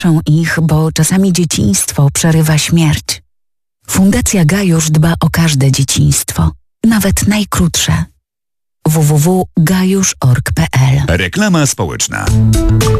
ich, bo czasami dzieciństwo przerywa śmierć. Fundacja Gajusz dba o każde dzieciństwo, nawet najkrótsze. www.gajusz.org.pl. Reklama społeczna.